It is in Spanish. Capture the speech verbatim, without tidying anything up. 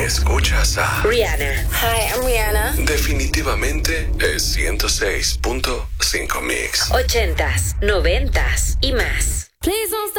Escuchas a Rihanna. Hi, I'm Rihanna. Definitivamente es ciento seis punto cinco Mix. Ochentas, noventas y más. Please don't